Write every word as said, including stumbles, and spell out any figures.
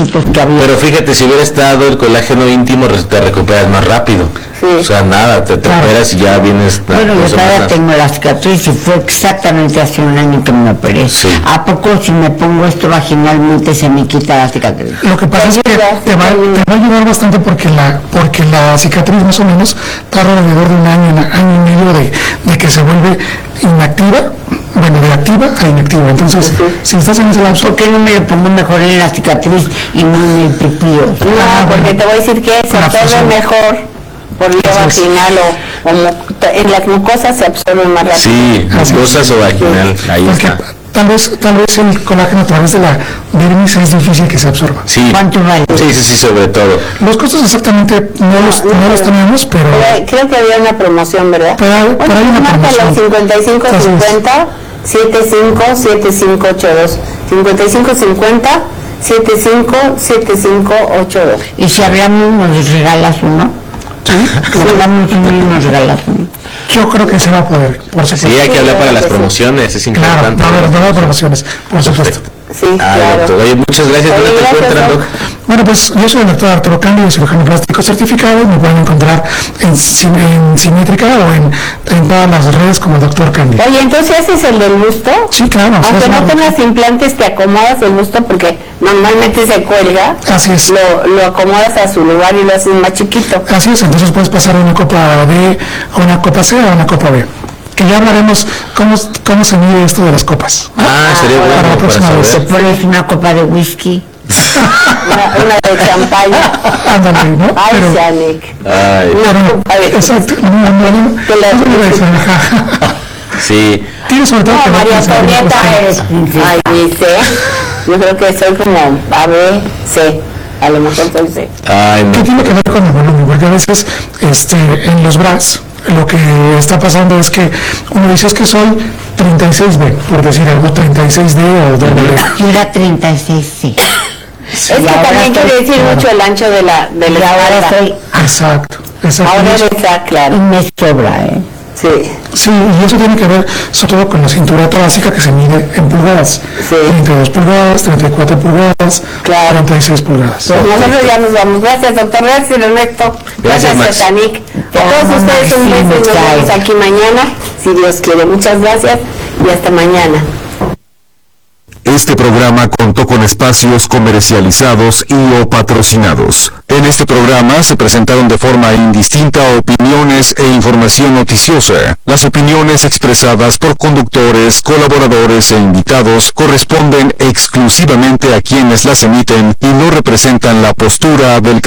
huesitos que había. Pero fíjate, si hubiera estado el colágeno íntimo, te recuperas más rápido. Sí. O sea, nada, te, te claro. operas y ya vienes... Bueno, yo todavía tengo la cicatriz y fue exactamente hace un año que me operé. Sí. ¿A poco si me pongo esto vaginalmente se me quita la cicatriz? Lo que pasa es que te va, te va a ayudar bastante porque la porque la cicatriz más o menos tarda alrededor de un año, un año y medio de, de que se vuelve inactiva, bueno, de activa a inactiva. Entonces, uh-huh. si estás en ese lapso... ¿Por qué no me lo pongo mejor en la cicatriz y no en el pipío? No, ah, porque bueno, te voy a decir que se absorbe mejor por vía vaginal o, o en la glucosa se absorbe más rápido. Sí, glucosas o vaginal, ahí porque está. Tal vez, tal vez el colágeno a través de la dermis es difícil que se absorba. Sí. ¿Cuánto vale? Sí, sí, sí, sobre todo. Los costos exactamente no, no los, no, no los tenemos, pero... pero... Creo que había una promoción, ¿verdad? Pero, pero hay una promoción. cincuenta y cinco cincuenta, setenta y cinco, setenta y cinco ochenta y dos. cincuenta y cinco cincuenta, setenta y cinco, setenta y cinco ochenta y dos. ¿Y si hablamos nos regalas uno? Sí. Si hablamos uno nos regalas uno. Yo creo que se va a poder, por supuesto. Sí, hay que hablar para las promociones, es importante. Claro, no, no, no, promociones, por supuesto. Sí, ah, claro. Doctor. Oye, muchas gracias. ¿Dónde te encuentran, doc? Bueno, pues yo soy el doctor Arturo Cándido, cirujano plástico certificado. Me pueden encontrar en, en Simétrica o en, en todas las redes como doctor Cándido. Oye, entonces haces el del busto. Sí, claro. Aunque no tengas implantes, te acomodas el busto porque normalmente se cuelga. Así es. Lo, lo acomodas a su lugar y lo haces más chiquito. Así es, entonces puedes pasar a una copa B, a una copa C o a una copa B. Que ya hablaremos cómo, cómo se mide esto de las copas. Ah, ah sería bueno. Para la próxima vez. ¿Te pones una copa de whisky? una, una de champaña. Ándale, ¿no? Ay, pero, Janik. Ay. Pero, exacto. No, no, no, no. Sí. Tiene sobre todo no, que María Antonieta es... Ay, dice. Yo creo que soy como A, B, C. A lo mejor soy C. Ay, no. ¿Qué tiene que ver con el volumen? Porque a veces este, en los bras lo que está pasando es que uno dice es que soy treinta y seis B, por decir algo, treinta y seis D o doble D. Yo era treinta y seis C. Sí, es que también quiere decir claro. mucho el ancho de la de la ahora soy exacto, exacto. Ahora está claro. Y me sobra, ¿eh? Sí. Sí, y eso tiene que ver sobre todo con la cintura torácica que se mide en pulgadas. Sí. treinta y dos pulgadas, treinta y cuatro pulgadas, claro. treinta y seis pulgadas. Pues nosotros ya nos vamos. Gracias, doctor. Gracias, Ernesto. Gracias, Titanic. A todos ustedes un beso y nos vemos aquí mañana, si Dios quiere. Muchas gracias y hasta mañana. Este programa contó con espacios comercializados y o patrocinados. En este programa se presentaron de forma indistinta opiniones e información noticiosa. Las opiniones expresadas por conductores, colaboradores e invitados corresponden exclusivamente a quienes las emiten y no representan la postura del